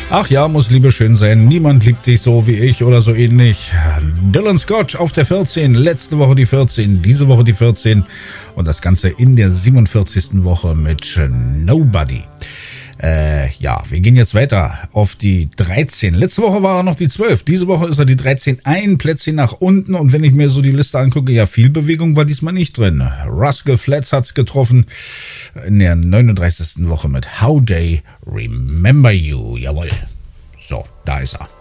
Ach ja, muss Liebe schön sein. Niemand liebt dich so wie ich oder so ähnlich. Dylan Scott auf der 14. Letzte Woche die 14. Diese Woche die 14. Und das Ganze in der 47. Woche mit Nobody. Ja, wir gehen jetzt weiter auf die 13. Letzte Woche war er noch die 12. Diese Woche ist er die 13. Ein Plätzchen nach unten. Und wenn ich mir so die Liste angucke, ja, viel Bewegung war diesmal nicht drin. Rascal Flatts hat's getroffen in der 39. Woche mit How They Remember You. Jawohl. So, da ist er.